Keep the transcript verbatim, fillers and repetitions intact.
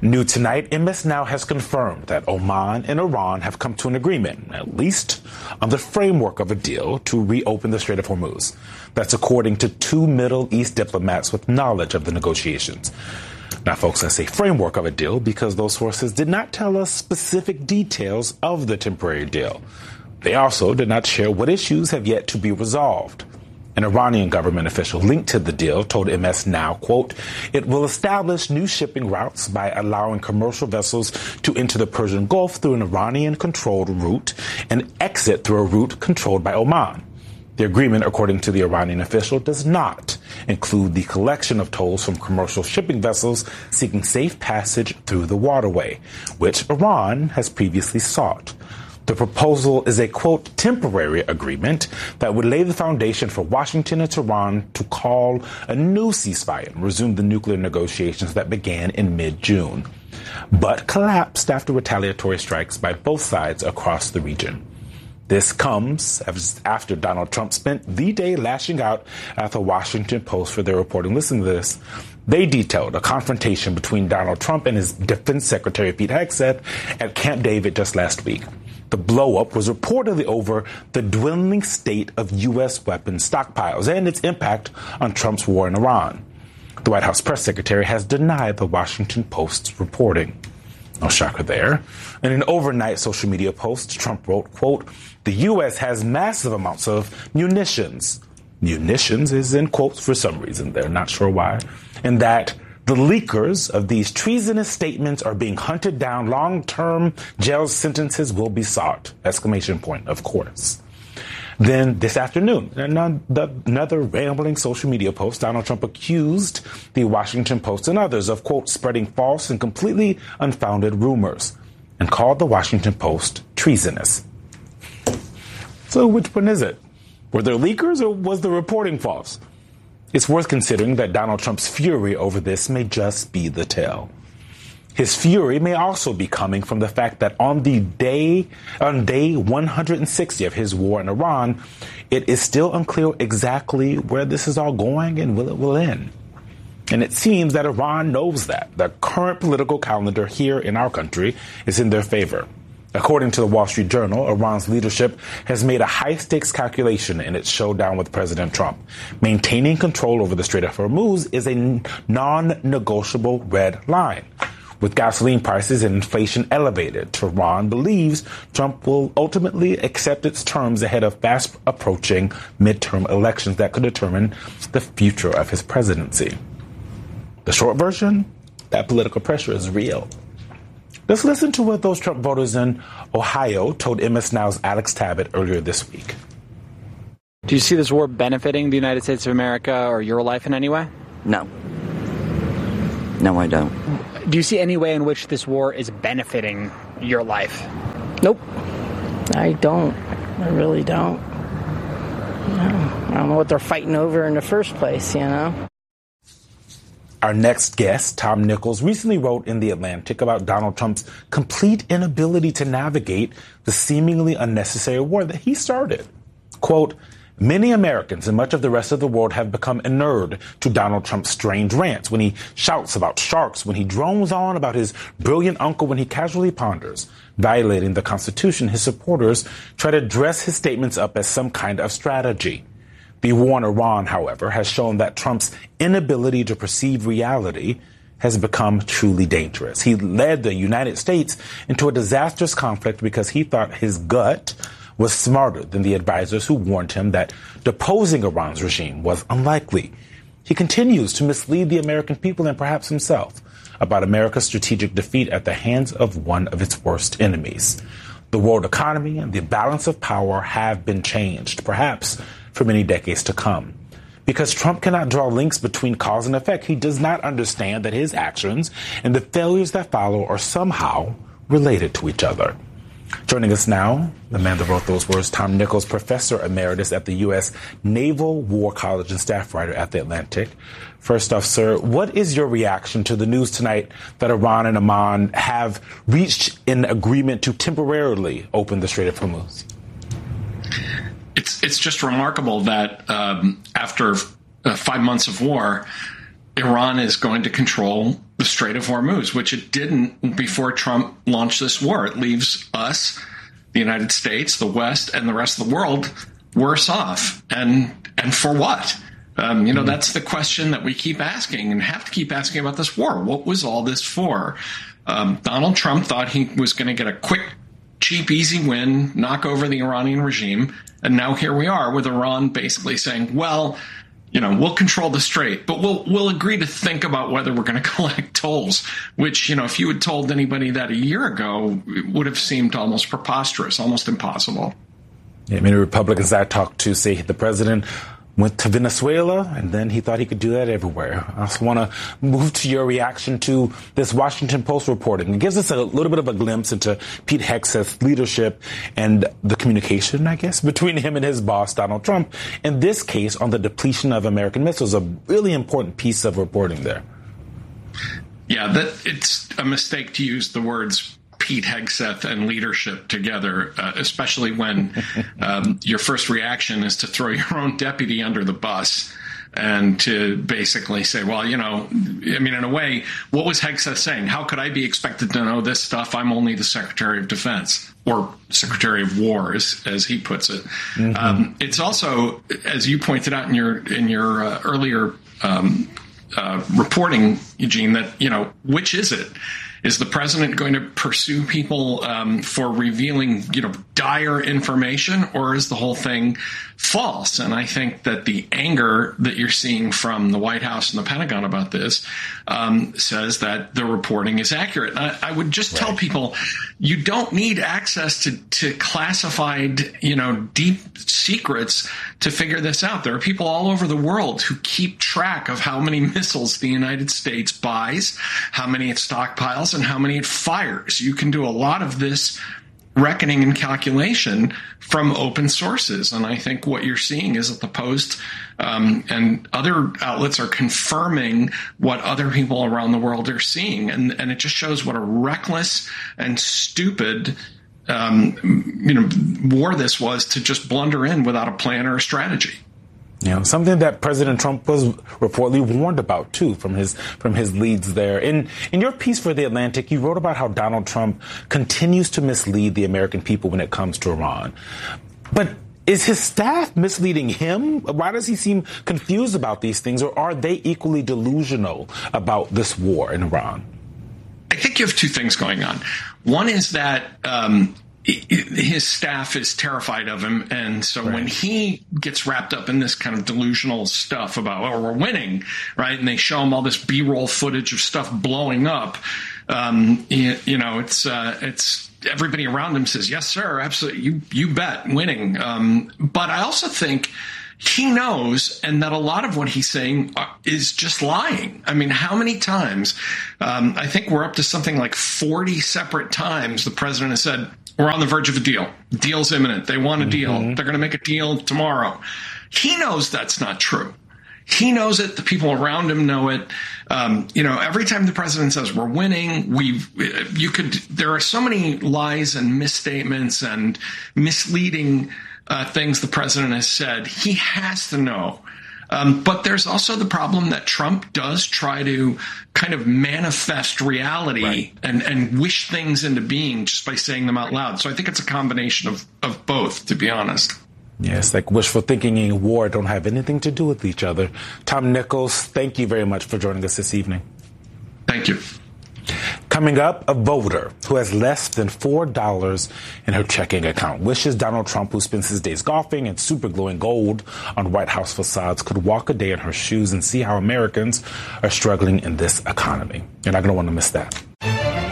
New tonight, M S Now has confirmed that Oman and Iran have come to an agreement, at least on the framework of a deal to reopen the Strait of Hormuz. That's according to two Middle East diplomats with knowledge of the negotiations. Now, folks, I say framework of a deal because those sources did not tell us specific details of the temporary deal. They also did not share what issues have yet to be resolved. An Iranian government official linked to the deal told M S Now, quote, it will establish new shipping routes by allowing commercial vessels to enter the Persian Gulf through an Iranian-controlled route and exit through a route controlled by Oman. The agreement, according to the Iranian official, does not include the collection of tolls from commercial shipping vessels seeking safe passage through the waterway, which Iran has previously sought. The proposal is a, quote, temporary agreement that would lay the foundation for Washington and Tehran to call a new ceasefire and resume the nuclear negotiations that began in mid-June, but collapsed after retaliatory strikes by both sides across the region. This comes after Donald Trump spent the day lashing out at the Washington Post for their reporting. Listen to this. They detailed a confrontation between Donald Trump and his Defense Secretary Pete Hegseth at Camp David just last week. The blow-up was reportedly over the dwindling state of U S weapons stockpiles and its impact on Trump's war in Iran. The White House press secretary has denied the Washington Post's reporting. No shocker there. In an overnight social media post, Trump wrote, quote, the U S has massive amounts of munitions. Munitions is in quotes for some reason. They're not sure why. And that the leakers of these treasonous statements are being hunted down. Long-term jail sentences will be sought. Exclamation point, of course. Then this afternoon, another rambling social media post, Donald Trump accused the Washington Post and others of, quote, spreading false and completely unfounded rumors and called the Washington Post treasonous. So which one is it? Were there leakers or was the reporting false? It's worth considering that Donald Trump's fury over this may just be the tale. His fury may also be coming from the fact that on the day, on day one hundred sixty of his war in Iran, it is still unclear exactly where this is all going and will it will end. And it seems that Iran knows that. The current political calendar here in our country is in their favor. According to the Wall Street Journal, Iran's leadership has made a high-stakes calculation in its showdown with President Trump. Maintaining control over the Strait of Hormuz is a non-negotiable red line. With gasoline prices and inflation elevated, Tehran believes Trump will ultimately accept its terms ahead of fast-approaching midterm elections that could determine the future of his presidency. The short version, that political pressure is real. Let's listen to what those Trump voters in Ohio told M S Now's Alex Tabbitt earlier this week. Do you see this war benefiting the United States of America or your life in any way? No. No, I don't. Do you see any way in which this war is benefiting your life? Nope. I don't. I really don't. No. I don't know what they're fighting over in the first place, you know? Our next guest, Tom Nichols, recently wrote in The Atlantic about Donald Trump's complete inability to navigate the seemingly unnecessary war that he started. Quote, many Americans and much of the rest of the world have become inured to Donald Trump's strange rants when he shouts about sharks, when he drones on about his brilliant uncle, when he casually ponders, violating the Constitution. His supporters try to dress his statements up as some kind of strategy. The war in Iran, however, has shown that Trump's inability to perceive reality has become truly dangerous. He led the United States into a disastrous conflict because he thought his gut was smarter than the advisors who warned him that deposing Iran's regime was unlikely. He continues to mislead the American people and perhaps himself about America's strategic defeat at the hands of one of its worst enemies. The world economy and the balance of power have been changed, perhaps for many decades to come. Because Trump cannot draw links between cause and effect, he does not understand that his actions and the failures that follow are somehow related to each other. Joining us now, the man that wrote those words, Tom Nichols, Professor Emeritus at the U S Naval War College and staff writer at The Atlantic. First off, sir, what is your reaction to the news tonight that Iran and Oman have reached an agreement to temporarily open the Strait of Hormuz? It's it's just remarkable that um, after uh, five months of war, Iran is going to control the Strait of Hormuz, which it didn't before Trump launched this war. It leaves us, the United States, the West, and the rest of the world worse off. And and for what? Um, you know, mm-hmm. that's the question that we keep asking and have to keep asking about this war. What was all this for? Um, Donald Trump thought he was going to get a quick, cheap, easy win, knock over the Iranian regime. And now here we are with Iran basically saying, well, you know, we'll control the strait, but we'll we'll agree to think about whether we're going to collect tolls, which, you know, if you had told anybody that a year ago, it would have seemed almost preposterous, almost impossible. Yeah, many Republicans I talked to say the president went to Venezuela, and then he thought he could do that everywhere. I also want to move to your reaction to this Washington Post reporting. It gives us a little bit of a glimpse into Pete Hegseth's leadership and the communication, I guess, between him and his boss, Donald Trump. In this case, on the depletion of American missiles, a really important piece of reporting there. Yeah, that it's a mistake to use the words Pete Hegseth and leadership together, uh, especially when um, your first reaction is to throw your own deputy under the bus and to basically say, well, you know, I mean, in a way, what was Hegseth saying? How could I be expected to know this stuff? I'm only the Secretary of Defense, or Secretary of War, as, as he puts it. Mm-hmm. Um, it's also, as you pointed out in your in your uh, earlier um, uh, reporting, Eugene, that, you know, which is it? Is the president going to pursue people um, for revealing, you know, dire information, or is the whole thing false? And I think that the anger that you're seeing from the White House and the Pentagon about this um, says that the reporting is accurate. I, I would just right. tell people, you don't need access to, to classified, you know, deep secrets to figure this out. There are people all over the world who keep track of how many missiles the United States buys, how many it stockpiles, and how many it fires. You can do a lot of this reckoning and calculation from open sources. And I think what you're seeing is that the Post um, and other outlets are confirming what other people around the world are seeing. And, and it just shows what a reckless and stupid um, you know, war this was, to just blunder in without a plan or a strategy. You know, something that President Trump was reportedly warned about, too, from his from his leads there. In in your piece for The Atlantic, you wrote about how Donald Trump continues to mislead the American people when it comes to Iran. But is his staff misleading him? Why does he seem confused about these things? Or are they equally delusional about this war in Iran? I think you have two things going on. One is that um, his staff is terrified of him. And so right. when he gets wrapped up in this kind of delusional stuff about, oh, we're winning, right? And they show him all this B-roll footage of stuff blowing up. Um, you, you know, it's, uh, it's, everybody around him says, yes, sir, absolutely. You, you bet, winning. Um, but I also think he knows, and that a lot of what he's saying is just lying. I mean, how many times, um, I think we're up to something like forty separate times the president has said, we're on the verge of a deal. Deal's imminent. They want a deal. Mm-hmm. They're going to make a deal tomorrow. He knows that's not true. He knows it. The people around him know it. Um, you know, every time the president says we're winning, we've, you could, there are so many lies and misstatements and misleading uh, things the president has said. He has to know. Um, but there's also the problem that Trump does try to kind of manifest reality right. and, and wish things into being just by saying them out loud. So I think it's a combination of, of both, to be honest. Yes, like wishful thinking and war don't have anything to do with each other. Tom Nichols, thank you very much for joining us this evening. Thank you. Coming up, a voter who has less than four dollars in her checking account wishes Donald Trump, who spends his days golfing and supergluing gold on White House facades, could walk a day in her shoes and see how Americans are struggling in this economy. You're not going to want to miss that.